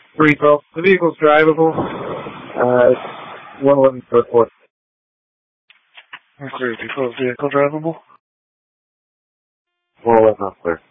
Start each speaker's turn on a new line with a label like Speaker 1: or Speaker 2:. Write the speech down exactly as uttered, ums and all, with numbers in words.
Speaker 1: three twelve. The vehicle's drivable. Uh, it's one eleven foot four.
Speaker 2: three twelve vehicle drivable.
Speaker 1: one eleven not clear.